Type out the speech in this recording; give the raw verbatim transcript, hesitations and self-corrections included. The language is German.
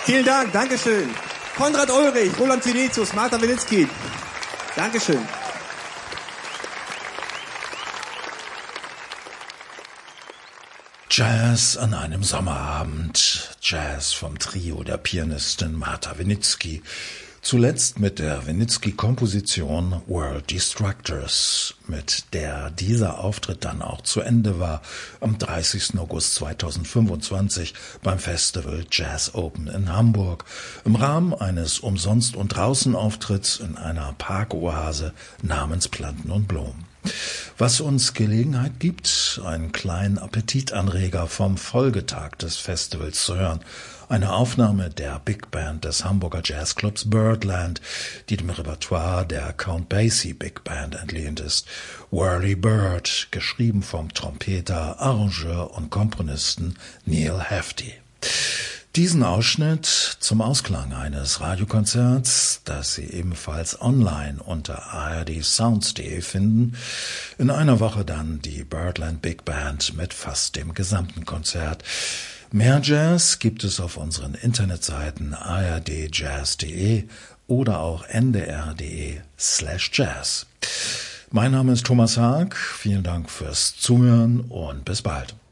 Vielen Dank, Dankeschön. Konrad Ulrich, Roland Vinicius, Martha Winitzki. Dankeschön. Jazz an einem Sommerabend. Jazz vom Trio der Pianistin Martha Winitzki. Zuletzt mit der Winitzki-Komposition World Destructors, mit der dieser Auftritt dann auch zu Ende war, am dreißigsten August zweitausendfünfundzwanzig beim Festival Jazz Open in Hamburg, im Rahmen eines Umsonst- und Draußenauftritts in einer Parkoase namens Planten und Blumen. Was uns Gelegenheit gibt, einen kleinen Appetitanreger vom Folgetag des Festivals zu hören. Eine Aufnahme der Big Band des Hamburger Jazzclubs Birdland, die dem Repertoire der Count Basie Big Band entlehnt ist. Whirly Bird, geschrieben vom Trompeter, Arrangeur und Komponisten Neil Hefti. Diesen Ausschnitt zum Ausklang eines Radiokonzerts, das Sie ebenfalls online unter a r d sounds punkt d e finden, in einer Woche dann die Birdland Big Band mit fast dem gesamten Konzert. Mehr Jazz gibt es auf unseren Internetseiten a r d jazz punkt d e oder auch n d r punkt d e slash jazz. Mein Name ist Thomas Haag, vielen Dank fürs Zuhören und bis bald.